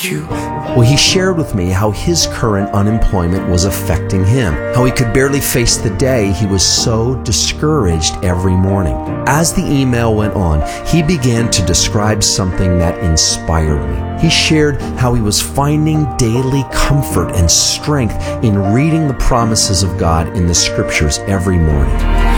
Well, he shared with me how his current unemployment was affecting him, how he could barely face the day. He was so discouraged every morning. As the email went on, he began to describe something that inspired me. He shared how he was finding daily comfort and strength in reading the promises of God in the scriptures every morning.